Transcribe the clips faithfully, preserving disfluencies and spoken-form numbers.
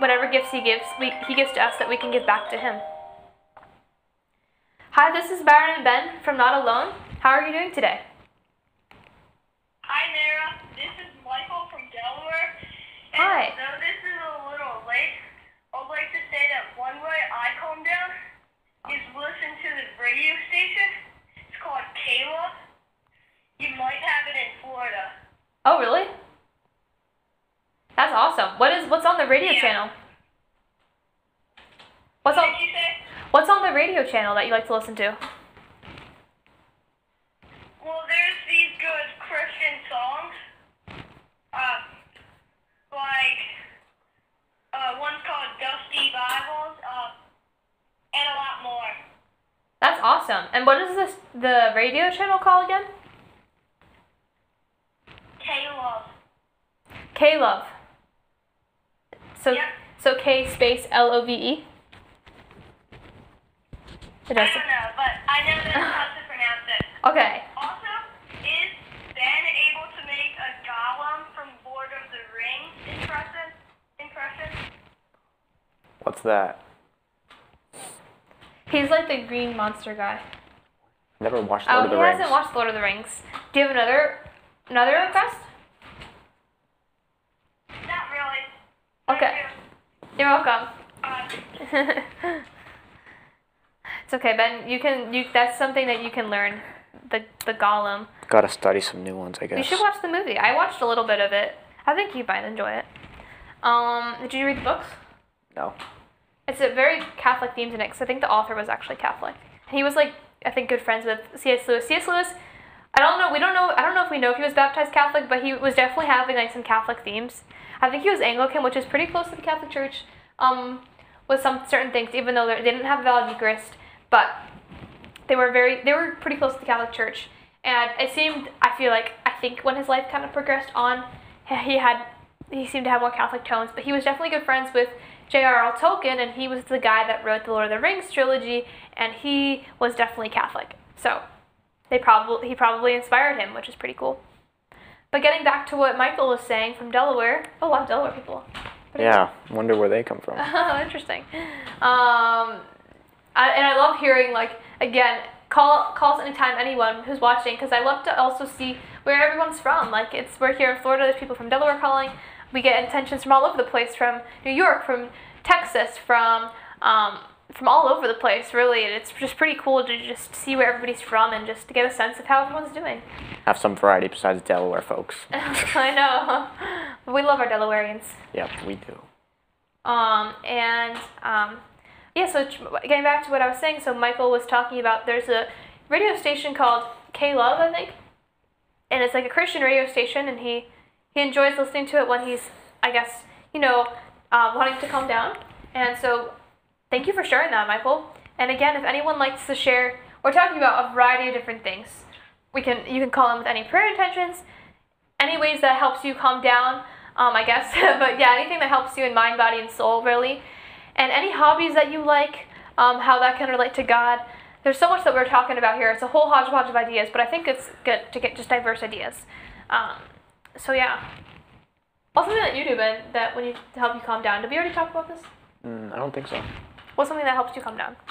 whatever gifts he gives, we, he gives to us that we can give back to him. Hi, this is Baron and Ben from Not Alone. How are you doing today? Hi, Nara. This is Michael from Delaware. And Hi. though this is a little late, I'd like to say that one way I calm down is listen to the radio station. It's called K-Love. You might have it in Florida. Oh, really? That's awesome. What is what's on the radio Yeah. channel? What's What on did you say? What's on the radio channel that you like to listen to? Well, there's these good Christian songs. Uh, like, uh, one's called Dusty Bibles, uh, and a lot more. That's awesome. And what is this the radio channel called again? K-Love. K Love. So Yep. so K space L O V E. It I does. don't know, but I know that's how to pronounce it. Okay. Also, is Ben able to make a golem from Lord of the Rings impression? Impression? What's that? He's like the green monster guy. Never watched Lord Oh, of the he Rings. hasn't watched Lord of the Rings. Do you have another another request? Not really. Okay. You're welcome. Uh, It's okay, Ben. You can you that's something that you can learn. The the Gollum. Gotta study some new ones, I guess. You should watch the movie. I watched a little bit of it. I think you might enjoy it. Um, did you read the books? No. It's a very Catholic themes in it, 'cause I think the author was actually Catholic. He was like, I think, good friends with C S Lewis. C S Lewis, I don't know, we don't know, I don't know if we know if he was baptized Catholic, but he was definitely having like some Catholic themes. I think he was Anglican, which is pretty close to the Catholic Church, um, with some certain things, even though they didn't have a valid Eucharist, but they were very, they were pretty close to the Catholic Church. And it seemed, I feel like, I think when his life kind of progressed on, he had, he seemed to have more Catholic tones, but he was definitely good friends with J R R Tolkien, and he was the guy that wrote the Lord of the Rings trilogy, and he was definitely Catholic. So they probably he probably inspired him, which is pretty cool. But getting back to what Michael was saying from Delaware, oh, a lot of Delaware people. Pretty Yeah, wonder where they come from. Oh, interesting. Um, I, and I love hearing, like, again, call call us anytime, anyone who's watching, because I love to also see where everyone's from. Like, it's we're here in Florida, there's people from Delaware calling. We get intentions from all over the place, from New York, from Texas, from um, from all over the place, really. And it's just pretty cool to just see where everybody's from and just to get a sense of how everyone's doing. Have some variety besides Delaware folks. I know. We love our Delawareans. Yep, we do. Um, and, um, yeah, so tr- getting back to what I was saying, so Michael was talking about, there's a radio station called K-Love, I think, and it's like a Christian radio station, and he, he enjoys listening to it when he's, I guess, you know, uh, wanting to calm down, and so thank you for sharing that, Michael. And again, if anyone likes to share, we're talking about a variety of different things. We can, you can call in with any prayer intentions, any ways that helps you calm down, um, I guess, but yeah, anything that helps you in mind, body, and soul, really. And any hobbies that you like, um, how that can relate to God. There's so much that we're talking about here. It's a whole hodgepodge of ideas, but I think it's good to get just diverse ideas. Um, so yeah. What's something that you do, Ben, that when you to help you calm down? Did we already talk about this? Mm, I don't think so. What's something that helps you calm down?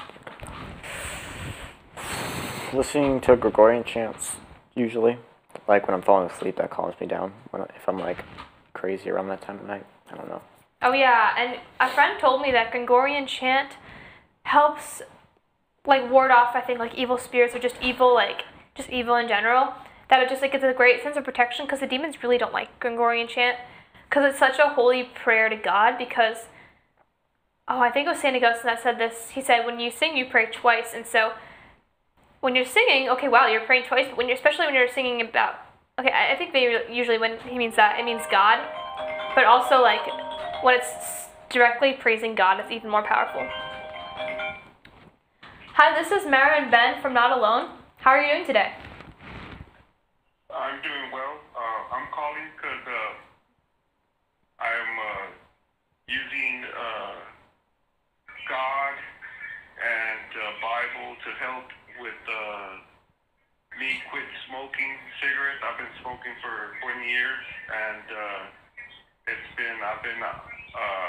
Listening to Gregorian chants, usually. Like when I'm falling asleep, that calms me down. When I, if I'm like crazy around that time of night, I don't know. Oh yeah, and a friend told me that Gregorian chant helps, like, ward off, I think, like, evil spirits or just evil, like, just evil in general. That it just, like, it's a great sense of protection, because the demons really don't like Gregorian chant, because it's such a holy prayer to God, because, oh, I think it was Saint Augustine that said this. He said, when you sing, you pray twice, and so when you're singing, okay, wow, you're praying twice, but when you're, especially when you're singing about, okay, I I think they usually, when he means that, it means God, but also, like, when it's directly praising God, it's even more powerful. Hi, this is Mara and Ben from Not Alone. How are you doing today? I'm doing well. Uh, I'm calling because uh, I'm uh, using uh, God and uh, Bible to help with uh, me quit smoking cigarettes. I've been smoking for twenty years, and uh, it's been I've been uh,